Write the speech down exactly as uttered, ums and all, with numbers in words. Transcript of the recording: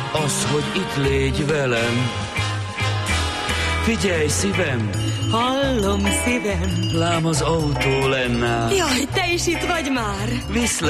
az, hogy itt légy velem. Figyelj, szívem! Hallom, szívem! Lám az autó lenne. Jaj, te is itt vagy már! Viszlek